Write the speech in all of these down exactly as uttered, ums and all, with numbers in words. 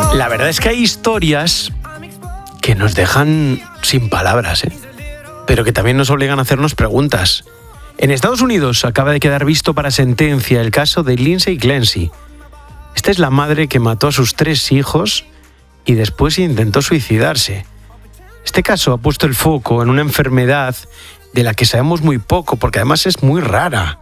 La verdad es que hay historias que nos dejan sin palabras, ¿eh? Pero que también nos obligan a hacernos preguntas. En Estados Unidos acaba de quedar visto para sentencia el caso de Lindsay Clancy. Esta es la madre que mató a sus tres hijos y después intentó suicidarse. Este caso ha puesto el foco en una enfermedad de la que sabemos muy poco, porque además es muy rara.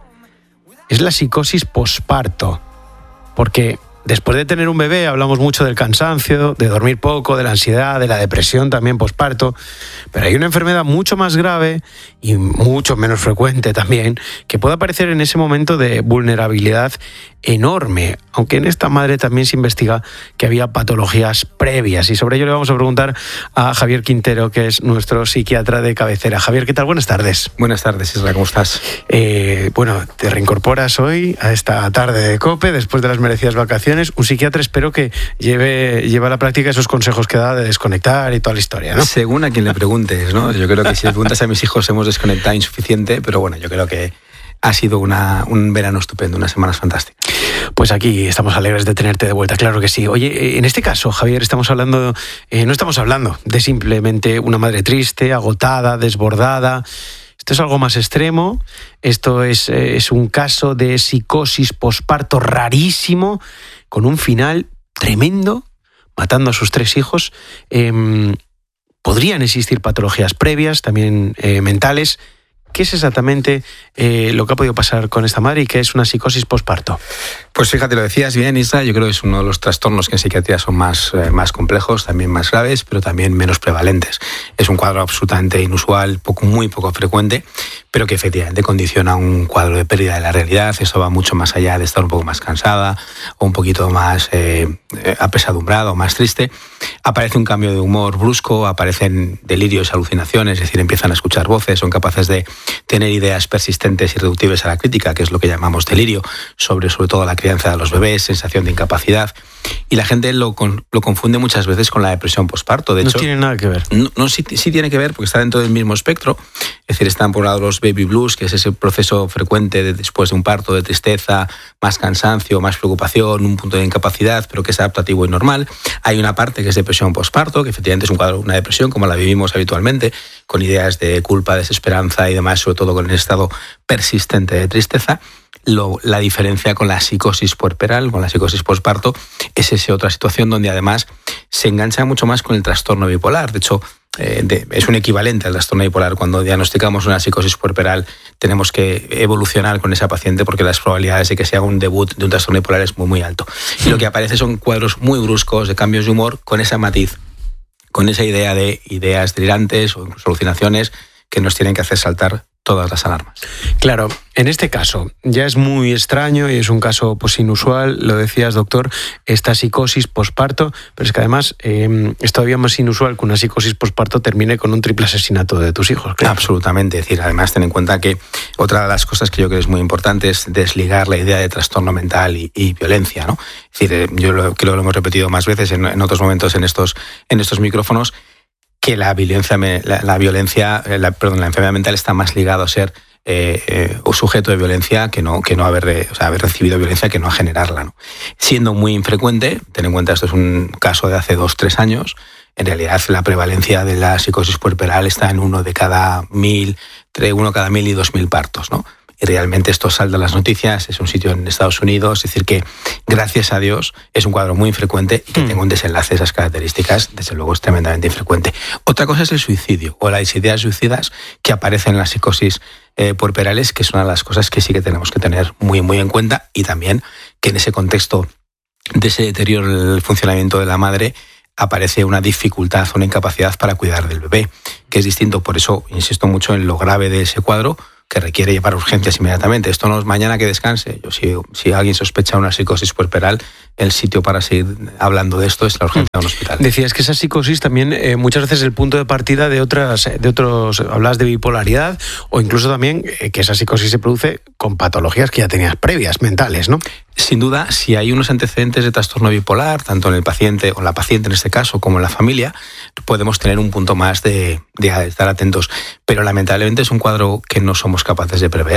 Es la psicosis posparto, porque después de tener un bebé hablamos mucho del cansancio, de dormir poco, de la ansiedad, de la depresión también posparto, pero hay una enfermedad mucho más grave y mucho menos frecuente también, que puede aparecer en ese momento de vulnerabilidad enorme, aunque en esta madre también se investiga que había patologías previas, y sobre ello le vamos a preguntar a Javier Quintero, que es nuestro psiquiatra de cabecera. Javier, ¿qué tal? Buenas tardes. Buenas tardes, Isra, ¿cómo estás? Eh, bueno, te reincorporas hoy a esta tarde de COPE, después de las merecidas vacaciones. Un psiquiatra, espero que lleve, lleve a la práctica esos consejos que da de desconectar y toda la historia, ¿no? Según a quien le preguntes, ¿no? Yo creo que si le preguntas a mis hijos hemos desconectado insuficiente, pero bueno, yo creo que ha sido una, un verano estupendo, unas semanas fantásticas. Pues aquí estamos alegres de tenerte de vuelta, claro que sí. Oye, en este caso, Javier, estamos hablando, eh, no estamos hablando de simplemente una madre triste, agotada, desbordada. Esto es algo más extremo. Esto es, eh, es un caso de psicosis posparto rarísimo, con un final tremendo, matando a sus tres hijos. Eh, podrían existir patologías previas, también eh, mentales. ¿Qué es exactamente eh, lo que ha podido pasar con esta madre y qué es una psicosis posparto? Pues fíjate, lo decías bien, Isra, yo creo que es uno de los trastornos que en psiquiatría son más, eh, más complejos, también más graves, pero también menos prevalentes. Es un cuadro absolutamente inusual, poco, muy poco frecuente, pero que efectivamente condiciona un cuadro de pérdida de la realidad. Eso va mucho más allá de estar un poco más cansada o un poquito más eh, apesadumbrada o más triste. Aparece un cambio de humor brusco, aparecen delirios, alucinaciones, es decir, empiezan a escuchar voces, son capaces de tener ideas persistentes y reductibles a la crítica, que es lo que llamamos delirio, sobre, sobre todo la crianza de los bebés, sensación de incapacidad. Y la gente lo, con, lo confunde muchas veces con la depresión posparto. De no hecho, tiene nada que ver. No, no sí, sí tiene que ver, porque está dentro del mismo espectro. Es decir, están por un lado los baby blues, que es ese proceso frecuente de, después de un parto, de tristeza, más cansancio, más preocupación, un punto de incapacidad, pero que es adaptativo y normal. Hay una parte que es depresión posparto, que efectivamente es un cuadro, una depresión como la vivimos habitualmente, con ideas de culpa, desesperanza y demás, sobre todo con el estado persistente de tristeza. Lo, la diferencia con la psicosis puerperal, con la psicosis posparto, es esa otra situación donde además se engancha mucho más con el trastorno bipolar. De hecho, eh, de, es un equivalente al trastorno bipolar. Cuando diagnosticamos una psicosis puerperal, tenemos que evolucionar con esa paciente porque las probabilidades de que se haga un debut de un trastorno bipolar es muy, muy alto. Y lo que aparece son cuadros muy bruscos de cambios de humor con esa matiz, con esa idea de ideas delirantes o incluso alucinaciones que nos tienen que hacer saltar todas las alarmas. Claro, en este caso ya es muy extraño y es un caso pues inusual, lo decías, doctor, esta psicosis posparto, pero es que además eh, es todavía más inusual que una psicosis posparto termine con un triple asesinato de tus hijos. Claro. Absolutamente, es decir, además ten en cuenta que otra de las cosas que yo creo que es muy importante es desligar la idea de trastorno mental y, y violencia, ¿no? Es decir, yo lo, creo que lo hemos repetido más veces en, en otros momentos en estos, en estos micrófonos, que la violencia, la, la violencia, la, perdón, la enfermedad mental está más ligado a ser eh, eh, un sujeto de violencia que no, que no haber, o sea, haber recibido violencia que no a generarla, ¿no? Siendo muy infrecuente, ten en cuenta esto es un caso de hace dos, tres años, en realidad la prevalencia de la psicosis puerperal está en uno de cada mil, entre uno cada mil y dos mil partos, ¿no? Y realmente esto salta en las noticias, es un sitio en Estados Unidos, es decir que, gracias a Dios, es un cuadro muy infrecuente y que mm. tenga un desenlace de esas características, desde luego es tremendamente infrecuente. Otra cosa es el suicidio, o las ideas suicidas que aparecen en las psicosis eh, puerperales, que es una de las cosas que sí que tenemos que tener muy, muy en cuenta, y también que en ese contexto de ese deterioro del funcionamiento de la madre, aparece una dificultad, una incapacidad para cuidar del bebé, que es distinto. Por eso insisto mucho en lo grave de ese cuadro, que requiere llevar urgencias inmediatamente. Esto no es mañana que descanse. Yo, si, si alguien sospecha una psicosis puerperal, el sitio para seguir hablando de esto es la urgencia de un hospital. Decías que esa psicosis también eh, muchas veces es el punto de partida de otras, de otros, hablas de bipolaridad, o incluso también eh, que esa psicosis se produce con patologías que ya tenías previas, mentales, ¿no? Sin duda, si hay unos antecedentes de trastorno bipolar, tanto en el paciente o la paciente en este caso, como en la familia, podemos tener un punto más de, de estar atentos. Pero lamentablemente es un cuadro que no somos capaces de prever.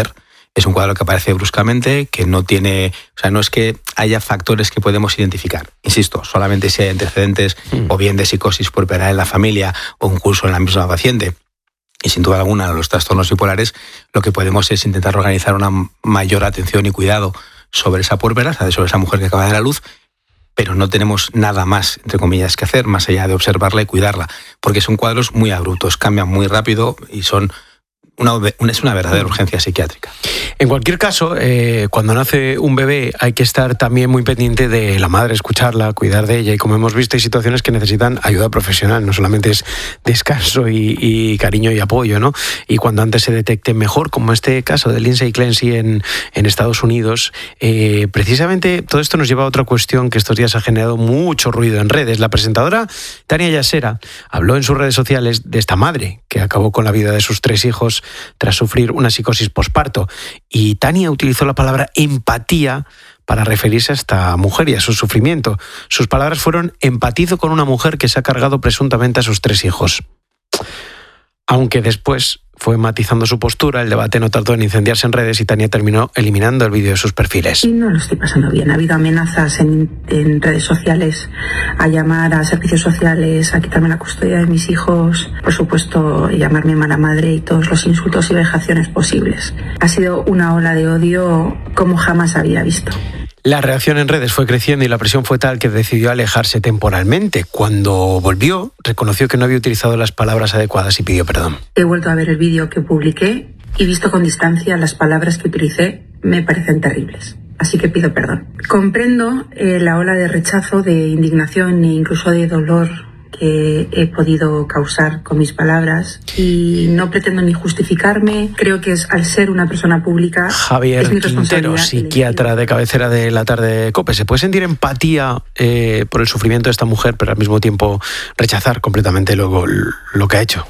Es un cuadro que aparece bruscamente, que no tiene, o sea, no es que haya factores que podemos identificar. Insisto, solamente si hay antecedentes mm. o bien de psicosis puerperal en la familia o incluso en la misma paciente. Y sin duda alguna, los trastornos bipolares, lo que podemos es intentar organizar una mayor atención y cuidado sobre esa puérpera, sobre esa mujer que acaba de dar a luz, pero no tenemos nada más, entre comillas, que hacer, más allá de observarla y cuidarla, porque son cuadros muy abruptos, cambian muy rápido y son una, una, es una verdadera urgencia psiquiátrica. En cualquier caso, eh, cuando nace un bebé hay que estar también muy pendiente de la madre, escucharla, cuidar de ella, y como hemos visto hay situaciones que necesitan ayuda profesional, no solamente es descanso y, y cariño y apoyo, ¿no? Y cuando antes se detecte mejor, como este caso de Lindsay Clancy en, en Estados Unidos, eh, precisamente todo esto nos lleva a otra cuestión que estos días ha generado mucho ruido en redes. La presentadora Tania Yasera habló en sus redes sociales de esta madre que acabó con la vida de sus tres hijos tras sufrir una psicosis posparto. Y Tania utilizó la palabra empatía para referirse a esta mujer y a su sufrimiento. Sus palabras fueron: empatizo con una mujer que se ha cargado presuntamente a sus tres hijos. Aunque después fue matizando su postura, el debate no tardó en incendiarse en redes y Tania terminó eliminando el vídeo de sus perfiles. Y no lo estoy pasando bien. Ha habido amenazas en, en redes sociales a llamar a servicios sociales, a quitarme la custodia de mis hijos, por supuesto llamarme mala madre y todos los insultos y vejaciones posibles. Ha sido una ola de odio como jamás había visto. La reacción en redes fue creciendo y la presión fue tal que decidió alejarse temporalmente. Cuando volvió, reconoció que no había utilizado las palabras adecuadas y pidió perdón. He vuelto a ver el vídeo que publiqué y visto con distancia las palabras que utilicé me parecen terribles. Así que pido perdón. Comprendo eh, la ola de rechazo, de indignación e incluso de dolor que he podido causar con mis palabras y no pretendo ni justificarme. Creo que es al ser una persona pública. Javier es mi Quintero, psiquiatra de cabecera de La Tarde COPE. ¿Se puede sentir empatía eh, por el sufrimiento de esta mujer, pero al mismo tiempo rechazar completamente lo, lo que ha hecho?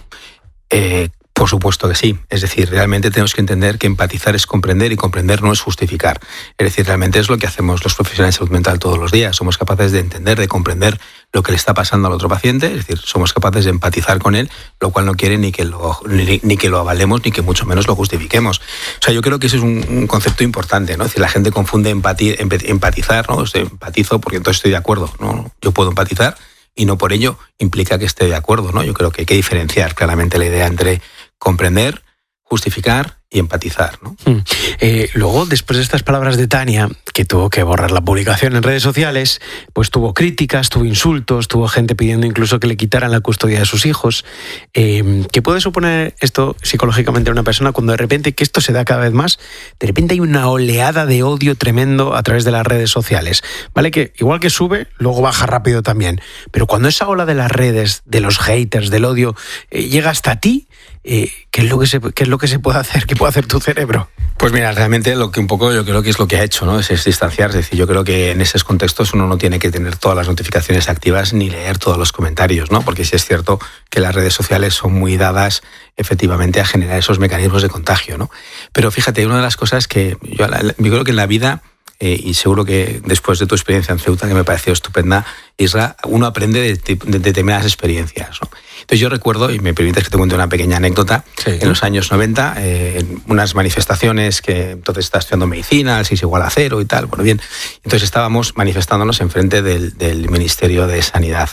Eh, por supuesto que sí. Es decir, realmente tenemos que entender que empatizar es comprender y comprender no es justificar. Es decir, realmente es lo que hacemos los profesionales de salud mental todos los días. Somos capaces de entender, de comprender lo que le está pasando al otro paciente, es decir, somos capaces de empatizar con él, lo cual no quiere ni que lo, ni, ni que lo avalemos, ni que mucho menos lo justifiquemos. O sea, yo creo que ese es un, un concepto importante, ¿no? Es decir, la gente confunde empatía, empatizar, ¿no? O sea, empatizo porque entonces estoy de acuerdo, ¿no? Yo puedo empatizar y no por ello implica que esté de acuerdo, ¿no? Yo creo que hay que diferenciar claramente la idea entre comprender, justificar y empatizar, ¿no? Mm. Eh, luego, después de estas palabras de Tania, que tuvo que borrar la publicación en redes sociales, pues tuvo críticas, tuvo insultos, tuvo gente pidiendo incluso que le quitaran la custodia de sus hijos. Eh, ¿Qué puede suponer esto psicológicamente a una persona cuando de repente, que esto se da cada vez más, de repente hay una oleada de odio tremendo a través de las redes sociales? ¿Vale? Que igual que sube, luego baja rápido también. Pero cuando esa ola de las redes, de los haters, del odio, eh, llega hasta ti, eh, ¿qué es lo que se, qué es lo que se puede hacer? ¿Qué puede hacer tu cerebro? Pues mira, realmente lo que un poco yo creo que es lo que ha hecho, ¿no? Es, es distanciarse. Es decir, yo creo que en esos contextos uno no tiene que tener todas las notificaciones activas ni leer todos los comentarios, ¿no? Porque sí es cierto que las redes sociales son muy dadas efectivamente a generar esos mecanismos de contagio, ¿no? Pero fíjate, una de las cosas que yo, yo creo que en la vida, eh, y seguro que después de tu experiencia en Ceuta, que me pareció estupenda, Isra, uno aprende de, de, de determinadas experiencias, ¿no? Entonces yo recuerdo, y me permites que te cuente una pequeña anécdota, sí. En los años noventa, eh, en unas manifestaciones que entonces estaba estudiando medicina, el seis igual a cero y tal, bueno, bien, entonces estábamos manifestándonos enfrente del, del Ministerio de Sanidad.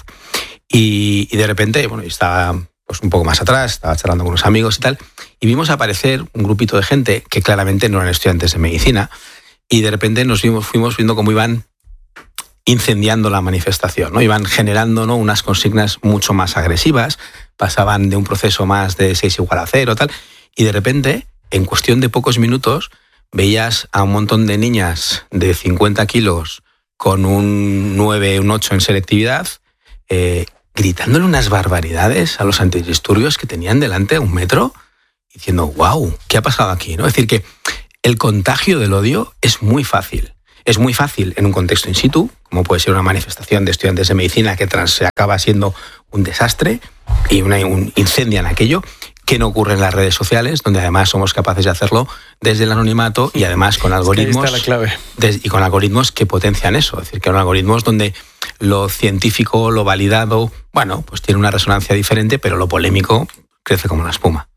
Y, y de repente, bueno, estaba pues un poco más atrás, estaba charlando con unos amigos y tal, y vimos aparecer un grupito de gente que claramente no eran estudiantes de medicina, y de repente nos vimos, fuimos viendo cómo iban incendiando la manifestación, ¿no? Iban generando, ¿no?, unas consignas mucho más agresivas, pasaban de un proceso más de seis igual a cero, tal, y de repente, en cuestión de pocos minutos, veías a un montón de niñas de cincuenta kilos con un nueve, un ocho en selectividad, eh, gritándole unas barbaridades a los antidisturbios que tenían delante a un metro, diciendo, wow, ¿qué ha pasado aquí?, ¿no? Es decir, que el contagio del odio es muy fácil. Es muy fácil en un contexto in situ, como puede ser una manifestación de estudiantes de medicina que tras, se acaba siendo un desastre y una, un incendio en aquello, que no ocurre en las redes sociales, donde además somos capaces de hacerlo desde el anonimato y además con algoritmos, es que ahí está la clave. De, y con algoritmos que potencian eso. Es decir, que son algoritmos donde lo científico, lo validado, bueno, pues tiene una resonancia diferente, pero lo polémico crece como la espuma.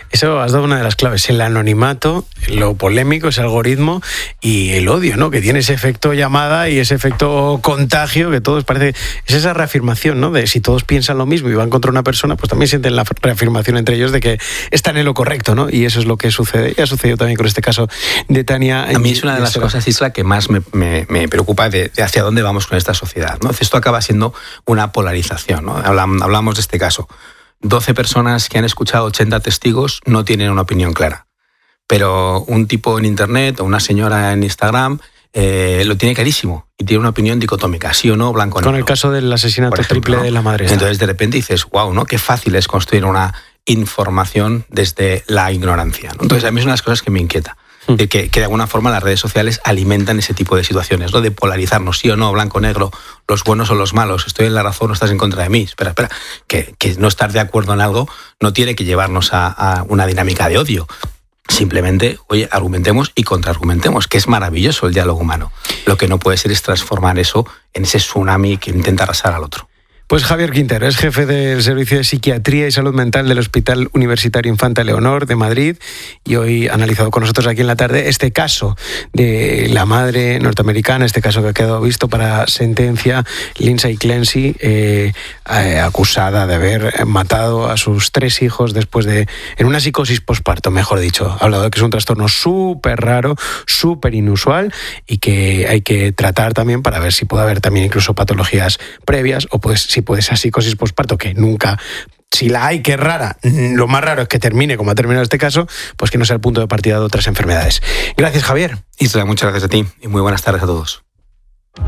Eso has dado una de las claves, el anonimato, lo polémico, ese algoritmo y el odio, ¿no? Que tiene ese efecto llamada y ese efecto contagio que todos parece... Es esa reafirmación, ¿no? De si todos piensan lo mismo y van contra una persona, pues también sienten la reafirmación entre ellos de que están en lo correcto, ¿no? Y eso es lo que sucede. Y ha sucedido también con este caso de Tania. A mí es una de las cosas, Isla, que más me, me, me preocupa de, de hacia dónde vamos con esta sociedad, ¿no? Esto acaba siendo una polarización, ¿no? Hablamos de este caso. doce personas que han escuchado ochenta testigos no tienen una opinión clara. Pero un tipo en Internet o una señora en Instagram eh, lo tiene clarísimo y tiene una opinión dicotómica, sí o no, blanco o negro. Con el caso del asesinato ejemplo, triple ¿no? de la madre. Entonces de repente dices, wow, ¿no? Qué fácil es construir una información desde la ignorancia, ¿no? Entonces a mí es una de las cosas que me inquieta. De que, que de alguna forma las redes sociales alimentan ese tipo de situaciones, ¿no? De polarizarnos, sí o no, blanco o negro, los buenos o los malos, estoy en la razón o estás en contra de mí. Espera, espera, que, que no estar de acuerdo en algo no tiene que llevarnos a, a una dinámica de odio. Simplemente, oye, argumentemos y contraargumentemos, que es maravilloso el diálogo humano. Lo que no puede ser es transformar eso en ese tsunami que intenta arrasar al otro. Pues Javier Quintero es jefe del Servicio de Psiquiatría y Salud Mental del Hospital Universitario Infanta Leonor de Madrid y hoy ha analizado con nosotros aquí en la tarde este caso de la madre norteamericana, este caso que ha quedado visto para sentencia, Lindsay Clancy, eh, eh, acusada de haber matado a sus tres hijos después de, en una psicosis posparto, mejor dicho. Ha hablado de que es un trastorno súper raro, súper inusual y que hay que tratar también para ver si puede haber también incluso patologías previas o pues si puede esa psicosis posparto que nunca, si la hay, que es rara, lo más raro es que termine como ha terminado este caso, pues que no sea el punto de partida de otras enfermedades. Gracias, Javier. Isla, muchas gracias a ti y muy buenas tardes a todos.